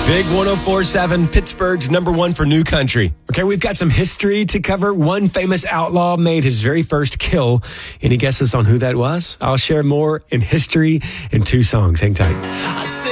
Big 104.7, Pittsburgh's number one for new country. Okay, we've got some history to cover. One famous outlaw made his very first kill. Any guesses on who that was? I'll share more in history in two songs. Hang tight.